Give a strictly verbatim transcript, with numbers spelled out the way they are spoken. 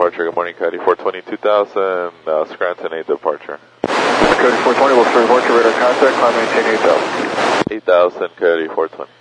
departure. Good morning, Coyote four twenty, two thousand, uh, Scranton eight departure. Coyote four twenty, we'll report to radar contact, climb maintain eight thousand. eight thousand, Coyote four twenty.